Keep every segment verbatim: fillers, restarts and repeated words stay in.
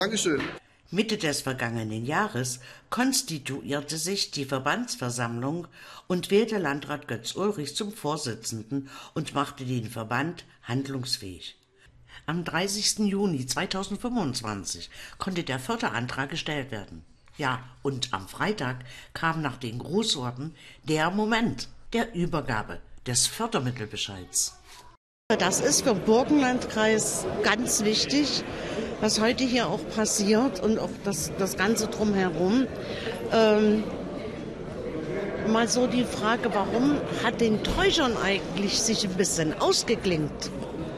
Dankeschön. Mitte des vergangenen Jahres konstituierte sich die Verbandsversammlung und wählte Landrat Götz Ulrich zum Vorsitzenden und machte den Verband handlungsfähig. Am dreißigsten Juni zweitausendfünfundzwanzig konnte der Förderantrag gestellt werden. Ja, und am Freitag kam nach den Grußworten der Moment der Übergabe des Fördermittelbescheids. Das ist für den Burgenlandkreis ganz wichtig, was heute hier auch passiert und auch das, das Ganze drumherum. Ähm, mal so die Frage, warum hat den Täuschern eigentlich sich ein bisschen ausgeklingt?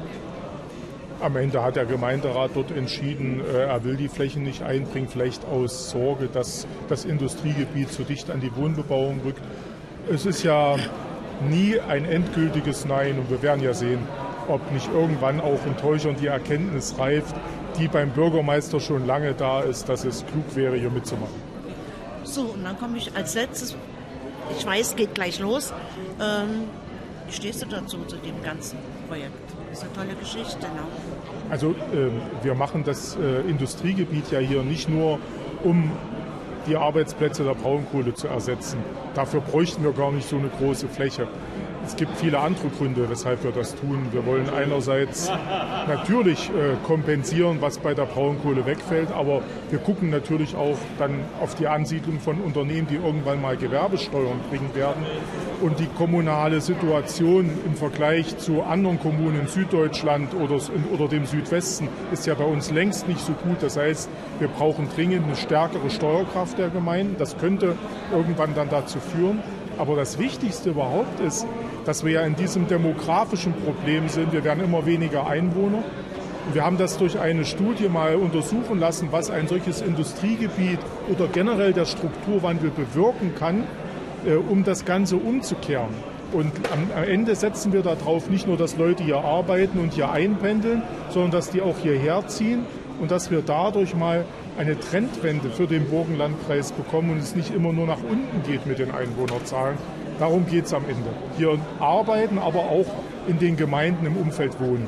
Am Ende hat der Gemeinderat dort entschieden, er will die Flächen nicht einbringen, vielleicht aus Sorge, dass das Industriegebiet zu dicht an die Wohnbebauung rückt. Es ist ja nie ein endgültiges Nein und wir werden ja sehen, ob nicht irgendwann auch in Täuschern die Erkenntnis reift, die beim Bürgermeister schon lange da ist, dass es klug wäre, hier mitzumachen. So, und dann komme ich als letztes, ich weiß, geht gleich los. Ähm, wie stehst du dazu, zu dem ganzen Projekt? Das ist eine tolle Geschichte, ne? Also äh, wir machen das äh, Industriegebiet ja hier nicht nur, um die Arbeitsplätze der Braunkohle zu ersetzen. Dafür bräuchten wir gar nicht so eine große Fläche. Es gibt viele andere Gründe, weshalb wir das tun. Wir wollen einerseits natürlich äh, kompensieren, was bei der Braunkohle wegfällt, aber wir gucken natürlich auch dann auf die Ansiedlung von Unternehmen, die irgendwann mal Gewerbesteuern bringen werden. Und die kommunale Situation im Vergleich zu anderen Kommunen in Süddeutschland oder, oder dem Südwesten ist ja bei uns längst nicht so gut. Das heißt, wir brauchen dringend eine stärkere Steuerkraft der Gemeinden. Das könnte irgendwann dann dazu führen. Aber das Wichtigste überhaupt ist, dass wir ja in diesem demografischen Problem sind. Wir werden immer weniger Einwohner. Und wir haben das durch eine Studie mal untersuchen lassen, was ein solches Industriegebiet oder generell der Strukturwandel bewirken kann, äh, um das Ganze umzukehren. Und am Ende setzen wir darauf nicht nur, dass Leute hier arbeiten und hier einpendeln, sondern dass die auch hierher ziehen und dass wir dadurch mal eine Trendwende für den Burgenlandkreis bekommen und es nicht immer nur nach unten geht mit den Einwohnerzahlen. Darum geht es am Ende. Hier arbeiten, aber auch in den Gemeinden im Umfeld wohnen.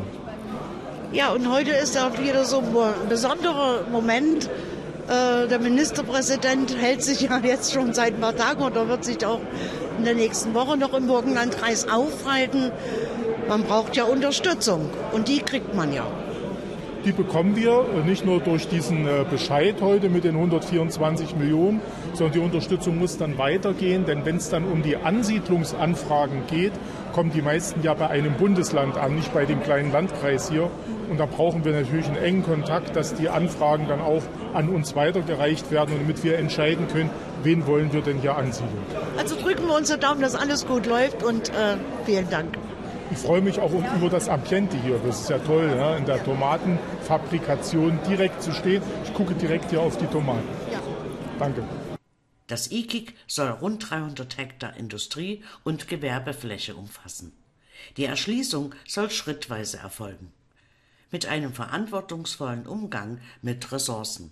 Ja, und heute ist auch wieder so ein besonderer Moment. Äh, der Ministerpräsident hält sich ja jetzt schon seit ein paar Tagen oder wird sich auch in der nächsten Woche noch im Burgenlandkreis aufhalten. Man braucht ja Unterstützung und die kriegt man ja. Die bekommen wir nicht nur durch diesen Bescheid heute mit den hundertvierundzwanzig Millionen, sondern die Unterstützung muss dann weitergehen, denn wenn es dann um die Ansiedlungsanfragen geht, kommen die meisten ja bei einem Bundesland an, nicht bei dem kleinen Landkreis hier. Und da brauchen wir natürlich einen engen Kontakt, dass die Anfragen dann auch an uns weitergereicht werden und damit wir entscheiden können, wen wollen wir denn hier ansiedeln. Also drücken wir uns den Daumen, dass alles gut läuft und äh, vielen Dank. Ich freue mich auch über das Ambiente hier. Das ist ja toll, ja, in der Tomatenfabrikation direkt zu stehen. Ich gucke direkt hier auf die Tomaten. Ja. Danke. Das I K I K soll rund dreihundert Hektar Industrie- und Gewerbefläche umfassen. Die Erschließung soll schrittweise erfolgen. Mit einem verantwortungsvollen Umgang mit Ressourcen.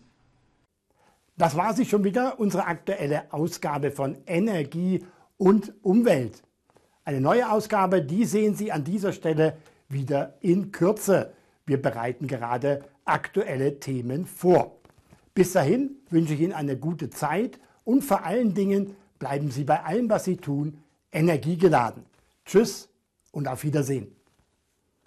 Das war sie schon wieder, unsere aktuelle Ausgabe von Energie und Umwelt. Eine neue Ausgabe, die sehen Sie an dieser Stelle wieder in Kürze. Wir bereiten gerade aktuelle Themen vor. Bis dahin wünsche ich Ihnen eine gute Zeit und vor allen Dingen bleiben Sie bei allem, was Sie tun, energiegeladen. Tschüss und auf Wiedersehen.